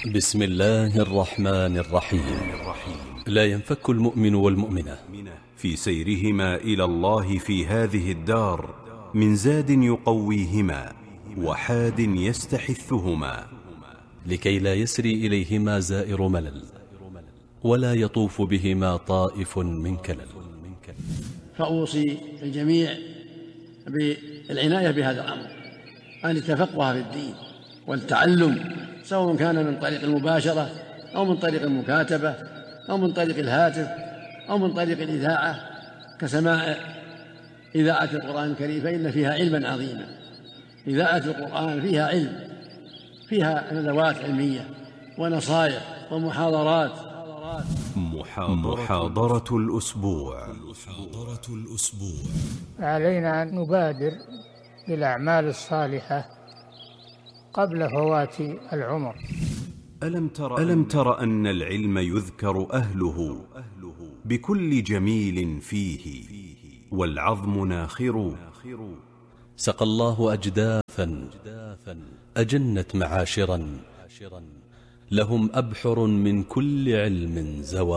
بسم الله الرحمن الرحيم. لا ينفك المؤمن والمؤمنة في سيرهما إلى الله في هذه الدار من زاد يقويهما وحاد يستحثهما، لكي لا يسري إليهما زائر ملل ولا يطوف بهما طائف من كلل. فأوصي الجميع بالعناية بهذا الأمر، أن يتفقه في الدين والتعلم، سواء كان من طريق المباشرة أو من طريق المكاتبة أو من طريق الهاتف أو من طريق الإذاعة كسماع إذاعة القرآن الكريم، فإن فيها علما عظيما. إذاعة القرآن فيها علم، فيها ندوات علمية ونصائح ومحاضرات. محاضرة الأسبوع. علينا أن نبادر بالأعمال الصالحة قبل فوات العمر. ألم تر أن العلم يذكر أهله بكل جميل فيه والعظم ناخر. سقى الله أجداثا أجنت معاشرا، لهم أبحر من كل علم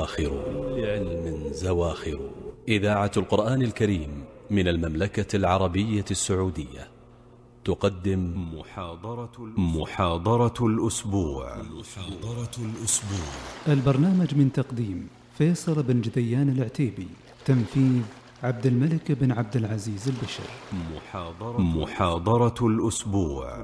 زواخر. إذاعة القرآن الكريم من المملكة العربية السعودية تقدم محاضرة الأسبوع. البرنامج من تقديم فيصل بن جديان العتيبي، تنفيذ عبد الملك بن عبد العزيز البشر. محاضرة الأسبوع.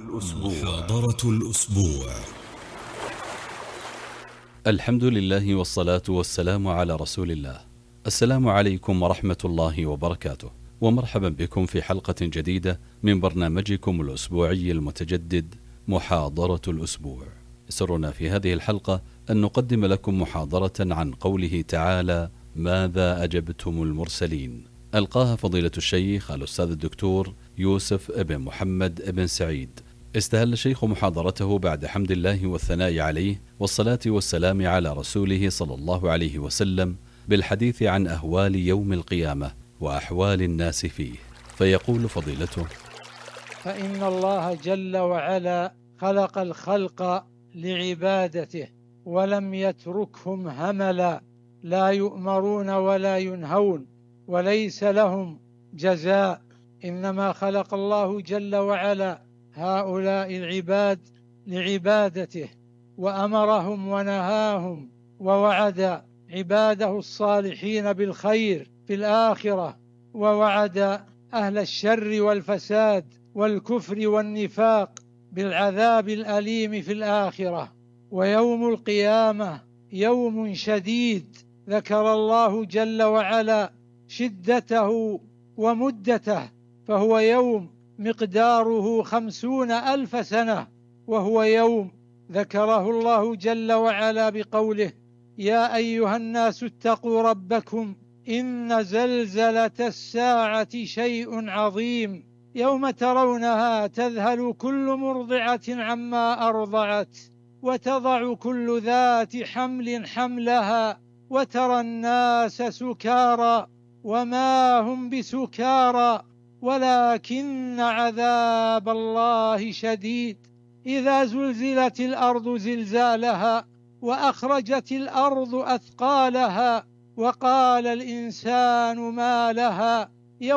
الحمد لله والصلاة والسلام على رسول الله. السلام عليكم ورحمة الله وبركاته، ومرحبا بكم في حلقة جديدة من برنامجكم الأسبوعي المتجدد محاضرة الأسبوع. سرنا في هذه الحلقة أن نقدم لكم محاضرة عن قوله تعالى: ماذا أجبتم المرسلين؟ ألقاها فضيلة الشيخ الأستاذ الدكتور يوسف ابن محمد ابن سعيد. استهل الشيخ محاضرته بعد حمد الله والثناء عليه والصلاة والسلام على رسوله صلى الله عليه وسلم بالحديث عن أهوال يوم القيامة وأحوال الناس فيه، فيقول فضيلته: فإن الله جل وعلا خلق الخلق لعبادته ولم يتركهم هملا، لا يؤمرون ولا ينهون وليس لهم جزاء، إنما خلق الله جل وعلا هؤلاء العباد لعبادته، وأمرهم ونهاهم، ووعد عباده الصالحين بالخير في الآخرة، ووعد أهل الشر والفساد والكفر والنفاق بالعذاب الأليم في الآخرة. ويوم القيامة يوم شديد ذكر الله جل وعلا شدته ومدته، فهو يوم مقداره 50,000 سنة، وهو يوم ذكره الله جل وعلا بقوله: يا أيها الناس اتقوا ربكم إن زلزلة الساعة شيء عظيم، يوم ترونها تذهل كل مرضعة عما أرضعت وتضع كل ذات حمل حملها وترى الناس سكارى وما هم بسكارى ولكن عذاب الله شديد. إذا زلزلت الأرض زلزالها وأخرجت الأرض أثقالها وقال الإنسان ما لها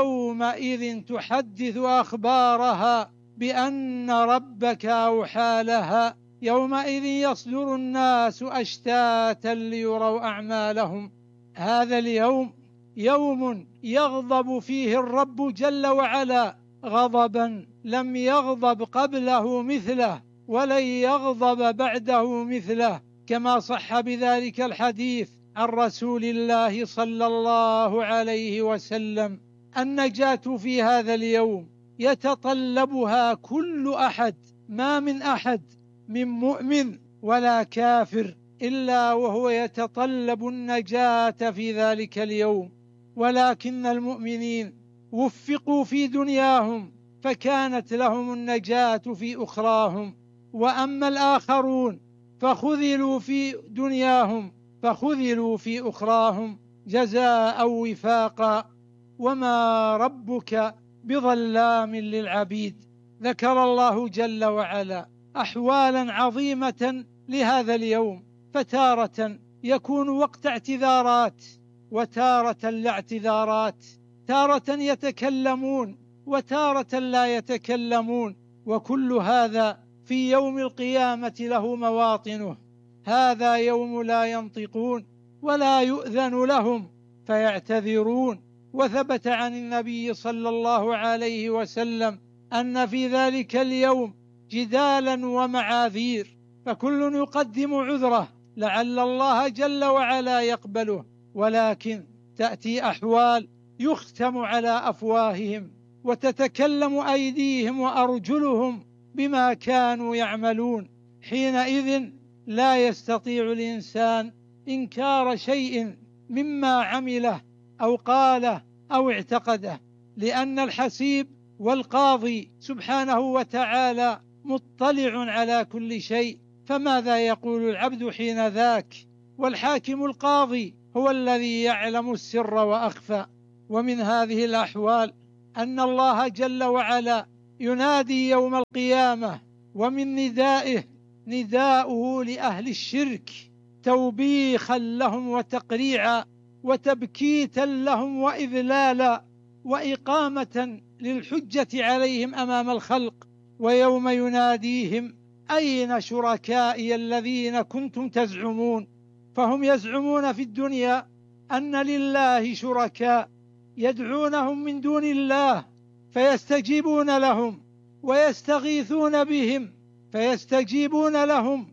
يومئذ تحدث أخبارها بأن ربك أوحى لها، يومئذ يصدر الناس أشتاتا ليروا أعمالهم. هذا اليوم يوم يغضب فيه الرب جل وعلا غضبا لم يغضب قبله مثله ولن يغضب بعده مثله، كما صح بذلك الحديث عن رسول الله صلى الله عليه وسلم. النجاة في هذا اليوم يتطلبها كل أحد، ما من أحد من مؤمن ولا كافر إلا وهو يتطلب النجاة في ذلك اليوم. ولكن المؤمنين وفقوا في دنياهم فكانت لهم النجاة في أخراهم، وأما الآخرون فخذلوا في دنياهم فخذلوا في أخراهم جزاء وفاقا، وما ربك بظلام للعبيد. ذكر الله جل وعلا أحوالا عظيمة لهذا اليوم، فتارة يكون وقت اعتذارات وتارة لا اعتذارات، تارة يتكلمون وتارة لا يتكلمون، وكل هذا في يوم القيامة له مواطنه. هذا يوم لا ينطقون ولا يؤذن لهم فيعتذرون. وثبت عن النبي صلى الله عليه وسلم أن في ذلك اليوم جدالا ومعاذير، فكل يقدم عذره لعل الله جل وعلا يقبله، ولكن تأتي أحوال يختم على أفواههم وتتكلم أيديهم وأرجلهم بما كانوا يعملون. حينئذ لا يستطيع الإنسان إنكار شيء مما عمله أو قاله أو اعتقده، لأن الحسيب والقاضي سبحانه وتعالى مطلع على كل شيء، فماذا يقول العبد حين ذاك؟ والحاكم القاضي هو الذي يعلم السر وأخفى. ومن هذه الأحوال أن الله جل وعلا ينادي يوم القيامة، ومن ندائه نداؤه لأهل الشرك توبيخا لهم وتقريعا وتبكيتا لهم وإذلالا وإقامة للحجة عليهم أمام الخلق. ويوم يناديهم أين شركائي الذين كنتم تزعمون؟ فهم يزعمون في الدنيا أن لله شركاء يدعونهم من دون الله فيستجيبون لهم ويستغيثون بهم فيستجيبون لهم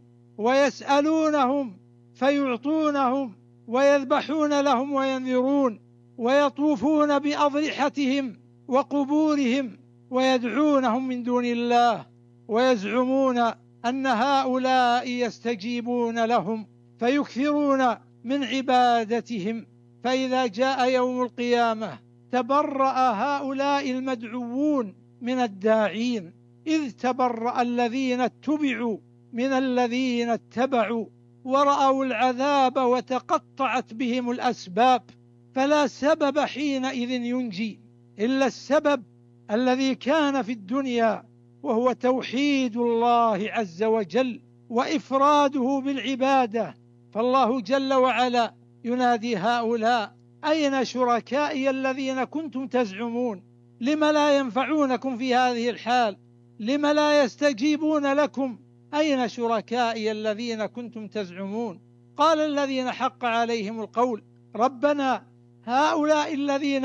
ويسألونهم فيعطونهم ويذبحون لهم وينذرون ويطوفون بأضرحتهم وقبورهم ويدعونهم من دون الله، ويزعمون أن هؤلاء يستجيبون لهم فيكثرون من عبادتهم. فإذا جاء يوم القيامة تبرأ هؤلاء المدعوون من الداعين، إذ تبرأ الذين اتبعوا من الذين اتبعوا ورأوا العذاب وتقطعت بهم الأسباب. فلا سبب حينئذ ينجي إلا السبب الذي كان في الدنيا، وهو توحيد الله عز وجل وإفراده بالعبادة. فالله جل وعلا ينادي هؤلاء أين شركائي الذين كنتم تزعمون؟ لم لا ينفعونكم في هذه الحال؟ لم لا يستجيبون لكم؟ أين شركائي الذين كنتم تزعمون؟ قال الذين حق عليهم القول ربنا هؤلاء الذين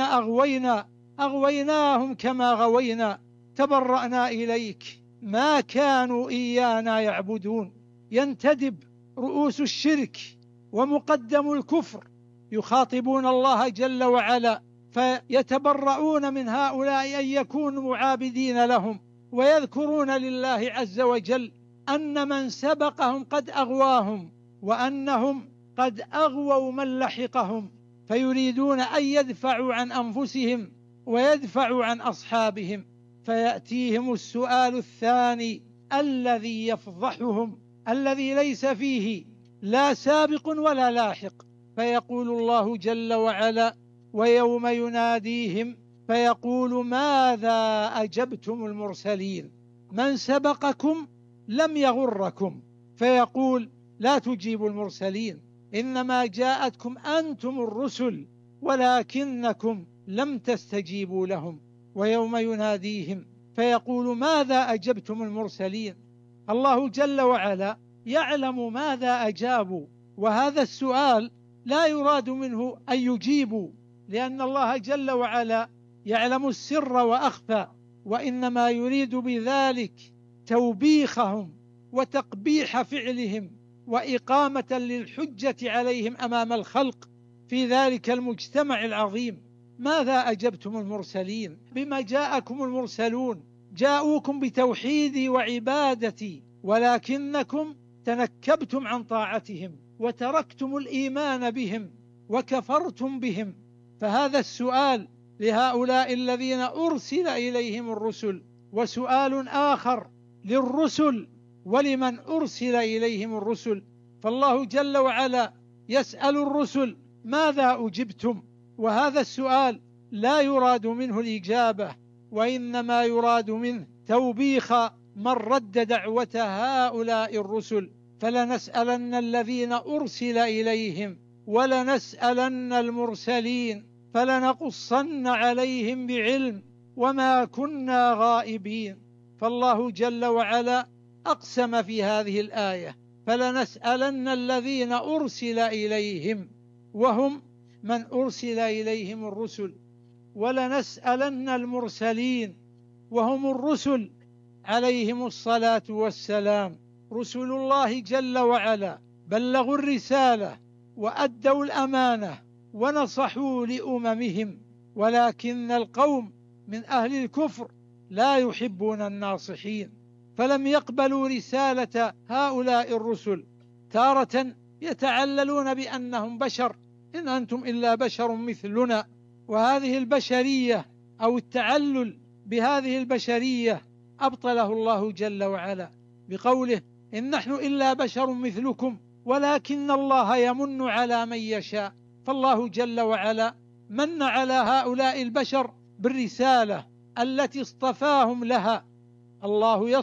أغويناهم كما غوينا تبرأنا إليك ما كانوا إيانا يعبدون. ينتدب رؤوس الشرك ومقدم الكفر يخاطبون الله جل وعلا فيتبرؤون من هؤلاء أن يكونوا معابدين لهم، ويذكرون لله عز وجل أن من سبقهم قد أغواهم وأنهم قد أغووا من لحقهم، فيريدون أن يدفعوا عن أنفسهم ويدفعوا عن أصحابهم. فيأتيهم السؤال الثاني الذي يفضحهم، الذي ليس فيه لا سابق ولا لاحق. فيقول الله جل وعلا ويوم يناديهم فيقول ماذا أجبتم المرسلين؟ من سبقكم لم يغركم، فيقول لا تجيبوا المرسلين، إنما جاءتكم أنتم الرسل ولكنكم لم تستجيبوا لهم. ويوم يناديهم فيقول ماذا أجبتم المرسلين؟ الله جل وعلا يعلم ماذا أجابوا، وهذا السؤال لا يراد منه أن يجيبوا، لأن الله جل وعلا يعلم السر وأخفى، وإنما يريد بذلك توبيخهم وتقبيح فعلهم وإقامة للحجة عليهم أمام الخلق في ذلك المجتمع العظيم. ماذا أجبتم المرسلين؟ بما جاءكم المرسلون، جاءوكم بتوحيدي وعبادتي، ولكنكم تنكبتم عن طاعتهم وتركتم الإيمان بهم وكفرتم بهم. فهذا السؤال لهؤلاء الذين أرسل إليهم الرسل، وسؤال آخر للرسل ولمن أرسل إليهم الرسل. فالله جل وعلا يسأل الرسل ماذا أجبتم؟ وهذا السؤال لا يراد منه الإجابة، وإنما يراد منه توبيخ من رد دعوة هؤلاء الرسل فلنسألن الذين أرسل إليهم ولنسألن المرسلين فلنقصن عليهم بعلم وما كنا غائبين. فالله جل وعلا أقسم في هذه الآية فلنسألن الذين أرسل إليهم، وهم من أرسل إليهم الرسل، ولنسألن المرسلين وهم الرسل عليهم الصلاة والسلام. رسل الله جل وعلا بلغوا الرسالة وأدوا الأمانة ونصحوا لأممهم، ولكن القوم من أهل الكفر لا يحبون الناصحين، فلم يقبلوا رسالة هؤلاء الرسل. تارة يتعللون بأنهم بشر، إن أنتم إلا بشر مثلنا، وهذه البشرية أو التعلل بهذه البشرية أبطله الله جل وعلا بقوله إن نحن إلا بشر مثلكم ولكن الله يمن على من يشاء. فالله جل وعلا من على هؤلاء البشر بالرسالة التي اصطفاهم لها. الله